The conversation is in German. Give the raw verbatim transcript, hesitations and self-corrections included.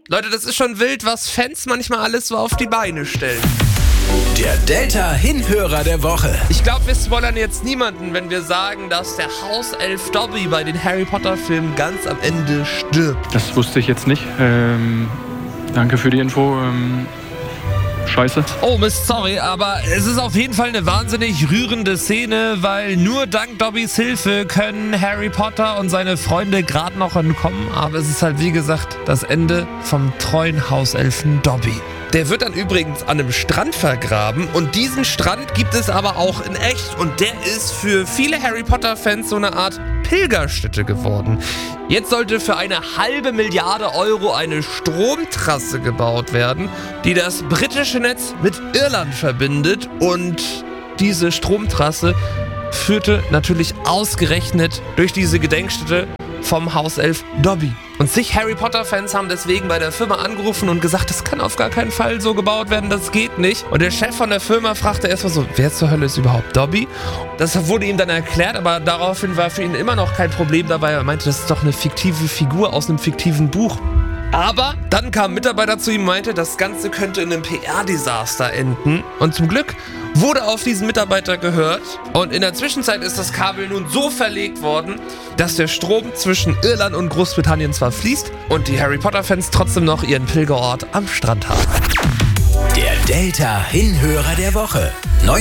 Leute, das ist schon wild, was Fans manchmal alles so auf die Beine stellen. Der Delta-Hinhörer der Woche. Ich glaube, wir spoilern jetzt niemanden, wenn wir sagen, dass der Hauself Dobby bei den Harry Potter-Filmen ganz am Ende stirbt. Das wusste ich jetzt nicht. Ähm, danke für die Info. Ähm, scheiße. Oh Mist, sorry, aber es ist auf jeden Fall eine wahnsinnig rührende Szene, weil nur dank Dobbys Hilfe können Harry Potter und seine Freunde gerade noch entkommen. Aber es ist halt, wie gesagt, das Ende vom treuen Hauselfen Dobby. Der wird dann übrigens an einem Strand vergraben und diesen Strand gibt es aber auch in echt und der ist für viele Harry Potter-Fans so eine Art Pilgerstätte geworden. Jetzt sollte für eine halbe Milliarde Euro eine Stromtrasse gebaut werden, die das britische Netz mit Irland verbindet und diese Stromtrasse führte natürlich ausgerechnet durch diese Gedenkstätte vom Hauself Dobby. Und zig Harry Potter-Fans haben deswegen bei der Firma angerufen und gesagt, das kann auf gar keinen Fall so gebaut werden, das geht nicht. Und der Chef von der Firma fragte erstmal so, wer zur Hölle ist überhaupt Dobby? Das wurde ihm dann erklärt, aber daraufhin war für ihn immer noch kein Problem dabei. Er meinte, das ist doch eine fiktive Figur aus einem fiktiven Buch. Aber dann kam ein Mitarbeiter zu ihm und meinte, das Ganze könnte in einem P R-Desaster enden. Und zum Glück wurde auf diesen Mitarbeiter gehört. Und in der Zwischenzeit ist das Kabel nun so verlegt worden, dass der Strom zwischen Irland und Großbritannien zwar fließt und die Harry Potter-Fans trotzdem noch ihren Pilgerort am Strand haben. Der Delta-Hinhörer der Woche. Neu